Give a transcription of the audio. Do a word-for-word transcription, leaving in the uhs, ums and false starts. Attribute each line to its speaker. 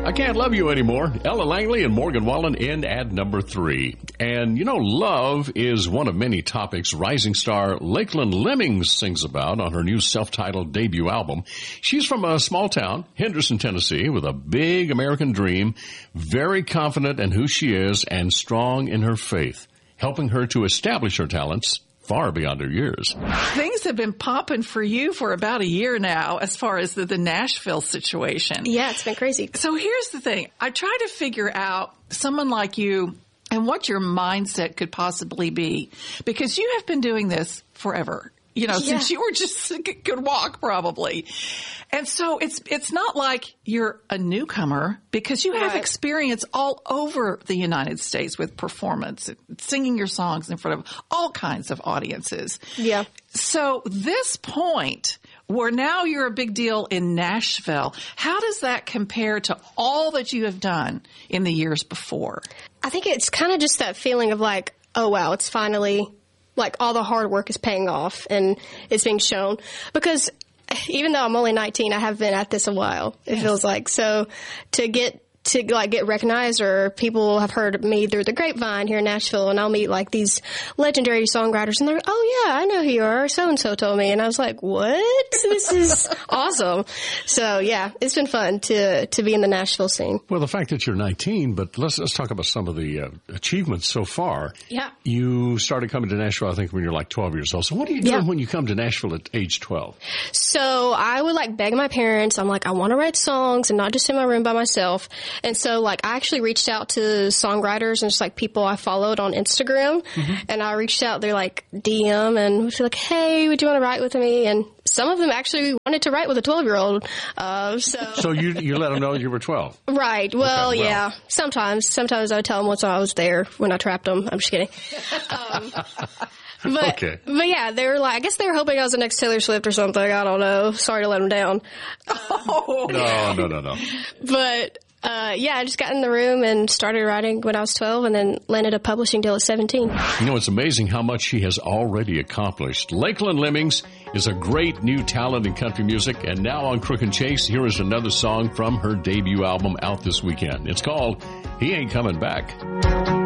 Speaker 1: I Can't Love You Anymore. Ella Langley and Morgan Wallen in at number three. And, you know, love is one of many topics rising star Lakeland Lemmings sings about on her new self-titled debut album. She's from a small town, Henderson, Tennessee, with a big American dream, very confident in who she is and strong in her faith, helping her to establish her talents far beyond her years.
Speaker 2: Things have been popping for you for about a year now as far as the, the Nashville situation.
Speaker 3: Yeah, it's been crazy.
Speaker 2: So here's the thing. I try to figure out someone like you and what your mindset could possibly be, because you have been doing this forever. You know,
Speaker 3: Yeah.
Speaker 2: since you were just could walk probably. And so it's it's not like you're a newcomer, because you have
Speaker 3: Right.
Speaker 2: experience all over the United States with performance, singing your songs in front of all kinds of audiences.
Speaker 3: Yeah.
Speaker 2: So this point where now you're a big deal in Nashville, how does that compare to all that you have done in the years before?
Speaker 3: I think it's kind of just that feeling of like, oh, wow, it's finally, like, all the hard work is paying off and it's being shown. Because even though I'm only nineteen, I have been at this a while, it
Speaker 2: Yes.
Speaker 3: feels like. So to get to like get recognized, or people have heard of me through the grapevine here in Nashville, and I'll meet like these legendary songwriters and they're, oh yeah, I know who you are. So-and-so told me. And I was like, what? This is awesome. So yeah, it's been fun to, to be in the Nashville scene.
Speaker 1: Well, the fact that you're nineteen, but let's let's talk about some of the uh, achievements so far.
Speaker 3: Yeah.
Speaker 1: You started coming to Nashville, I think, when you're like twelve years old. So what are you doing
Speaker 3: Yeah.
Speaker 1: when you come to Nashville at age twelve?
Speaker 3: So I would like beg my parents. I'm like, I want to write songs and not just in my room by myself. And so like I actually reached out to songwriters and just like people I followed on Instagram. Mm-hmm. And I reached out, they're like D M and was like, hey, would you want to write with me? And some of them actually wanted to write with a twelve year old. Uh, so,
Speaker 1: So you you let them know you were twelve?
Speaker 3: right. Well,
Speaker 1: Okay, well.
Speaker 3: yeah, sometimes, sometimes I would tell them once I was there when I trapped them. I'm just kidding. Um, But,
Speaker 1: Okay.
Speaker 3: but yeah, they were like, I guess they were hoping I was the next Taylor Swift or something. I don't know. Sorry to let them down.
Speaker 2: Oh,
Speaker 1: No, no, no, no.
Speaker 3: But, uh, yeah, I just got in the room and started writing when I was twelve and then landed a publishing deal at seventeen.
Speaker 1: You know, it's amazing how much she has already accomplished. Lakeland Lemmings is a great new talent in country music, and now on Crook and Chase, here is another song from her debut album out this weekend. It's called He Ain't Coming Back.